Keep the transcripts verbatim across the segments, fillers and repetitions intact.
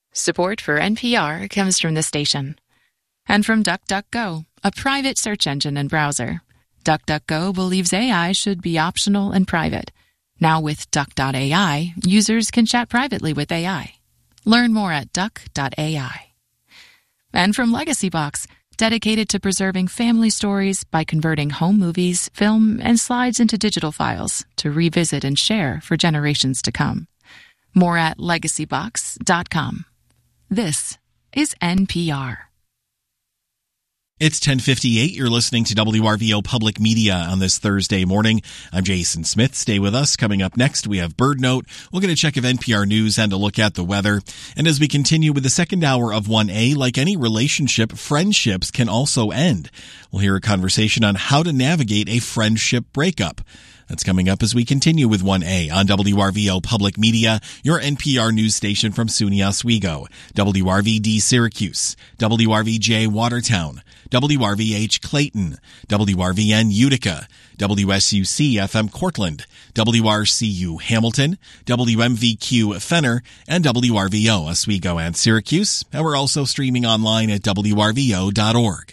Support for N P R comes from the station. And from DuckDuckGo, a private search engine and browser. DuckDuckGo believes A I should be optional and private. Now with Duck dot A I, users can chat privately with A I. Learn more at Duck dot A I. And from LegacyBox, dedicated to preserving family stories by converting home movies, film, and slides into digital files to revisit and share for generations to come. More at legacy box dot com. This is N P R. It's ten fifty-eight. You're listening to W R V O Public Media on this Thursday morning. I'm Jason Smith. Stay with us. Coming up next, we have Bird Note. We'll get a check of N P R News and a look at the weather. And as we continue with the second hour of one A, like any relationship, friendships can also end. We'll hear a conversation on how to navigate a friendship breakup. That's coming up as we continue with one A on W R V O Public Media, your N P R news station from SUNY Oswego, W R V D Syracuse, W R V J Watertown, W R V H Clayton, W R V N Utica, W S U C F M Cortland, W R C U Hamilton, W M V Q Fenner, and W R V O Oswego and Syracuse. And we're also streaming online at W R V O dot org.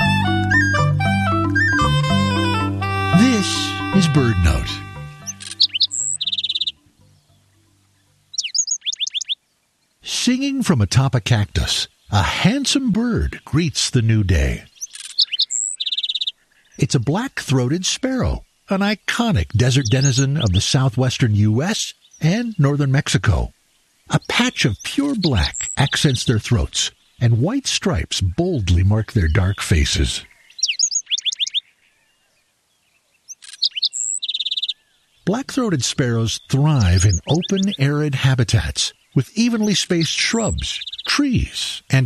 This is Bird Note. Singing from atop a cactus, a handsome bird greets the new day. It's a black-throated sparrow, an iconic desert denizen of the southwestern U S and northern Mexico. A patch of pure black accents their throats, and white stripes boldly mark their dark faces. Black-throated sparrows thrive in open, arid habitats with evenly spaced shrubs, trees, and